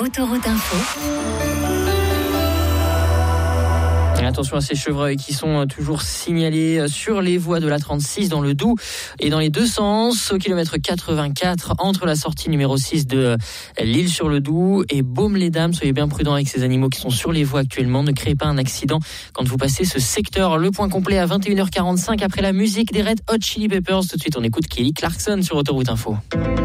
Autoroute Info. Et attention à ces chevreuils qui sont toujours signalés sur les voies de la 36 dans le Doubs et dans les deux sens, au kilomètre 84 entre la sortie numéro 6 de L'Isle-sur-le-Doubs et Baume-les-Dames. Soyez bien prudents avec ces animaux qui sont sur les voies actuellement. Ne créez pas un accident quand vous passez ce secteur. Le point complet à 21h45 après la musique des Red Hot Chili Peppers. Tout de suite, on écoute Kelly Clarkson sur Autoroute Info.